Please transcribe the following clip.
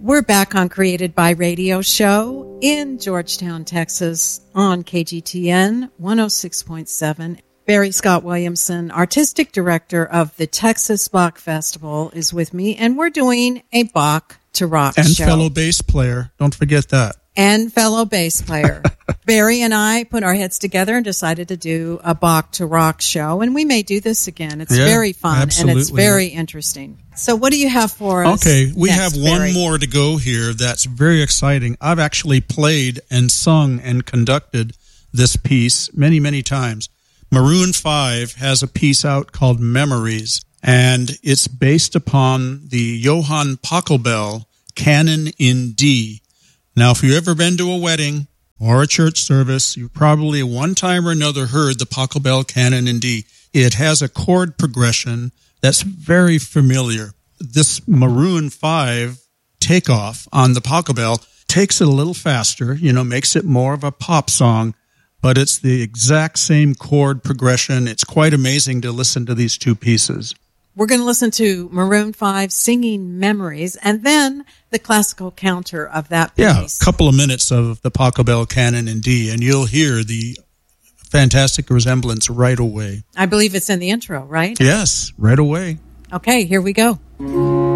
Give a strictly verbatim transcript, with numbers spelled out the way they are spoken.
We're back on Created by Radio Show in Georgetown, Texas on K G T N one oh six point seven. Barry Scott Williamson, Artistic Director of the Texas Bach Festival, is with me, and we're doing a Bach to Rock and show. And fellow bass player. Don't forget that. And fellow bass player. Barry and I put our heads together and decided to do a Bach to Rock show, and we may do this again. It's yeah, very fun, absolutely. and it's very interesting. So what do you have for us? Okay, we next, have one Barry? more to go here that's very exciting. I've actually played and sung and conducted this piece many, many times. Maroon five has a piece out called Memories, and it's based upon the Johann Pachelbel Canon in D. Now, if you've ever been to a wedding or a church service, you've probably one time or another heard the Pachelbel Canon in D. It has a chord progression that's very familiar. This Maroon five takeoff on the Pachelbel takes it a little faster, you know, makes it more of a pop song, but it's the exact same chord progression. It's quite amazing to listen to these two pieces. We're going to listen to Maroon five singing Memories, and then the classical counter of that piece. Yeah, a couple of minutes of the Pachelbel Canon in D, and you'll hear the fantastic resemblance right away. I believe it's in the intro, right? Yes, right away. Okay, here we go.